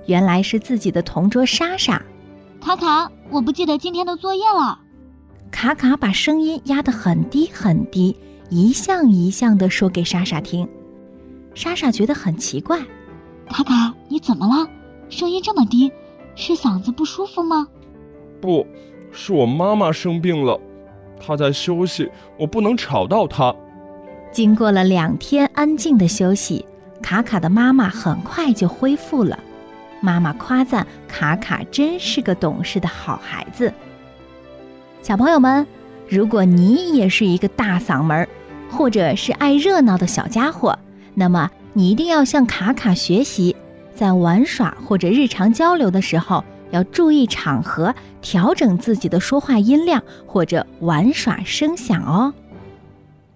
原来是自己的同桌莎莎。 卡卡，我不记得今天的作业了。 卡卡把声音压得很低很低，一项一项地说给莎莎听。莎莎觉得很奇怪， 卡卡，你怎么了？声音这么低，是嗓子不舒服吗？ 不，是我妈妈生病了，她在休息，我不能吵到她。 经过了2天安静的休息，卡卡的妈妈很快就恢复了。妈妈夸赞卡卡真是个懂事的好孩子。小朋友们，如果你也是一个大嗓门，或者是爱热闹的小家伙，那么你一定要向卡卡学习，在玩耍或者日常交流的时候，要注意场合，调整自己的说话音量或者玩耍声响哦。